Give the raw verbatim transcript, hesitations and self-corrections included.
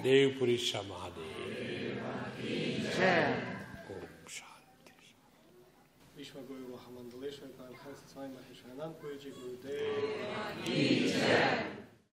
देवपुरीश्वर महादेव ओम शांति। विश्व गुरु महामंडलेश्वर का हर स्वामी महेश्वर अनंत गुरु जी गुरुदेव